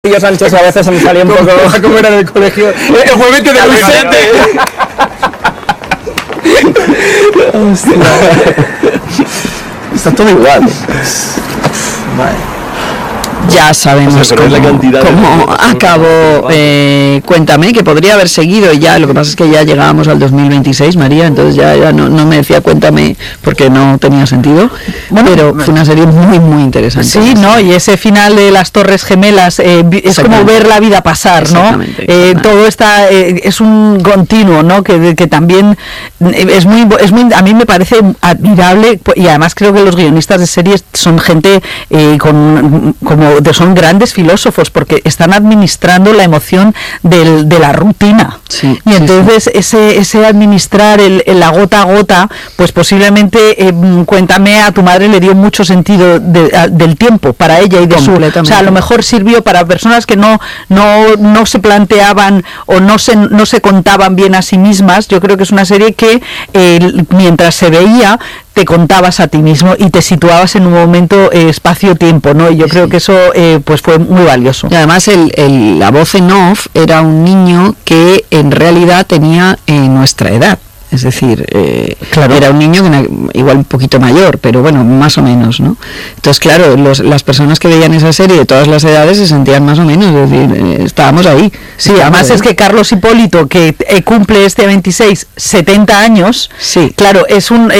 Yo Sánchez a veces se me salía un poco como era en el colegio. El juguete de Vicente. Está todo igual. Vale. Ya sabemos cómo acabó Cuéntame, que podría haber seguido ya, lo que pasa es que ya llegábamos al 2026, María, entonces ya no me decía Cuéntame porque no tenía sentido, bueno, pero fue una serie muy muy interesante. Sí, ¿no? Y ese final de las Torres Gemelas es como ver la vida pasar, ¿no? Todo está es un continuo, ¿no? Que también es muy a mí me parece admirable, y además creo que los guionistas de series son gente son grandes filósofos, porque están administrando la emoción de la rutina. Sí, y entonces ese administrar la gota a gota, pues posiblemente Cuéntame a tu madre le dio mucho sentido del tiempo para ella y de su, o sea, a lo mejor sirvió para personas que no se planteaban o no se contaban bien a sí mismas. Yo creo que es una serie que mientras se veía te contabas a ti mismo y te situabas en un momento espacio-tiempo, ¿no? Y yo creo que eso pues fue muy valioso. Y además la voz en off era un niño que en realidad tenía nuestra edad. Es decir, claro, era un niño igual un poquito mayor, pero bueno, más o menos, ¿no? Entonces, claro, las personas que veían esa serie de todas las edades se sentían más o menos, es decir, estábamos ahí. Sí, además es que Carlos Hipólito, que cumple este 26, 70 años, sí, claro, es un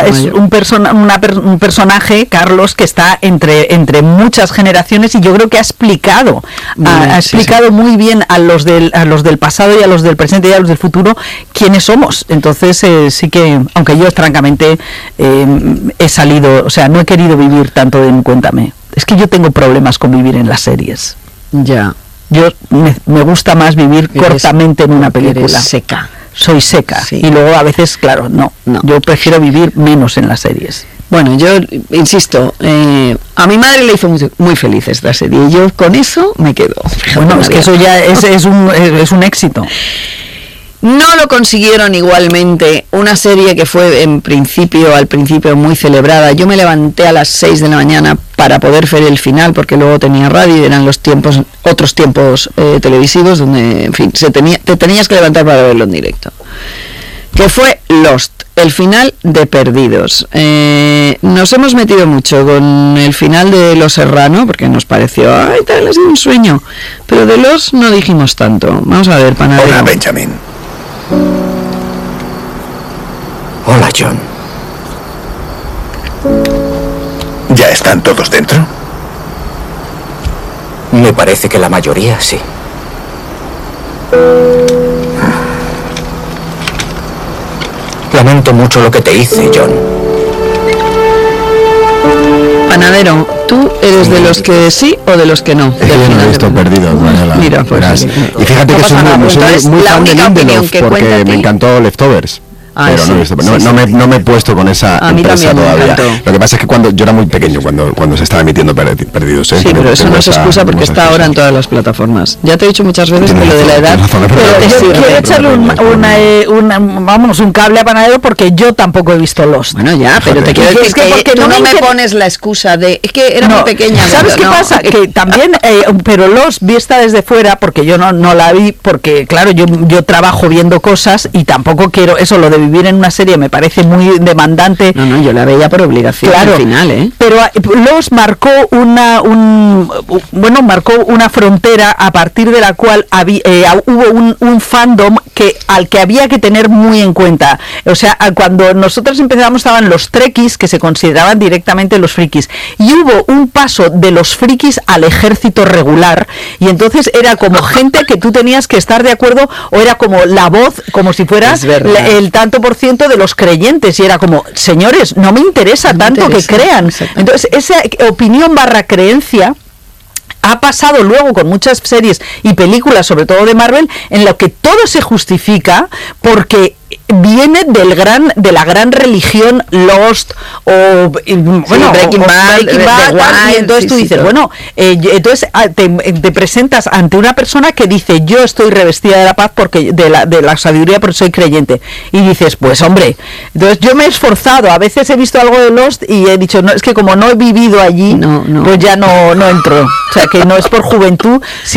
personaje, Carlos, que está entre muchas generaciones, y yo creo que ha explicado muy bien a los del pasado y a los del presente y a los del futuro quiénes somos. Entonces sí que, aunque yo francamente he salido, o sea, no he querido vivir tanto en Cuéntame. Es que yo tengo problemas con vivir en las series. Ya. Yo me gusta más vivir cortamente en una película. Eres seca. Soy seca. Sí. Y luego a veces, claro, no. Yo prefiero vivir menos en las series. Bueno, yo insisto, a mi madre le hizo muy feliz esta serie y yo con eso me quedo. Bueno, es que eso ya es un éxito. No lo consiguieron igualmente una serie que fue al principio muy celebrada. Yo me levanté a las 6 de la mañana para poder ver el final, porque luego tenía radio y eran otros tiempos televisivos donde, en fin, te tenías que levantar para verlo en directo. Que fue Lost, el final de Perdidos. Nos hemos metido mucho con el final de Los Serrano, porque nos pareció, tal, ha sido un sueño. Pero de Lost no dijimos tanto. Vamos a ver, Panadero. Hola, Benjamin. Hola, John. ¿Ya están todos dentro? Me parece que la mayoría sí. Lamento mucho lo que te hice, John. Panadero, ¿tú eres de los que sí o de los que no? Es que yo no he visto Perdidos, Manuela. Mira, pues sí. Y fíjate que soy muy fan de Lindelof, porque me encantó Leftovers. Pero no me he puesto con esa empresa todavía. Lo que pasa es que yo era muy pequeño cuando se estaba emitiendo Perdidos. Sí, pero eso no se excusa porque está ahora en todas las plataformas. Ya te he dicho muchas veces que lo de la edad. Pero yo quiero echarle un cable a Panadero, porque yo tampoco he visto Lost. Bueno, ya, pero te quiero decir que tú no me pones la excusa de es que era muy pequeña. ¿Sabes qué pasa? Que también, pero Lost vista desde fuera, porque yo no la vi, porque claro, yo trabajo viendo cosas y tampoco quiero eso, lo de vivir en una serie me parece muy demandante. No, yo la veía por obligación, claro, al final, pero Lost marcó marcó una frontera a partir de la cual hubo un fandom al que había que tener muy en cuenta. O sea, cuando nosotros empezamos estaban los trekkies, que se consideraban directamente los frikis, y hubo un paso de los frikis al ejército regular, y entonces era como gente que tú tenías que estar de acuerdo, o era como la voz, como si fueras el tanto por ciento de los creyentes, y era como, señores, no me interesa tanto que crean. Entonces esa opinión / creencia ha pasado luego con muchas series y películas, sobre todo de Marvel, en lo que todo se justifica porque viene de la gran religión Lost o bueno, Breaking Bad, y entonces tú dices, bueno, entonces te presentas ante una persona que dice, yo estoy revestida de la paz porque de la sabiduría porque soy creyente, y dices, pues hombre, entonces yo me he esforzado, a veces he visto algo de Lost y he dicho, no, es que como no he vivido allí, pues ya no entro, o sea que no es por juventud,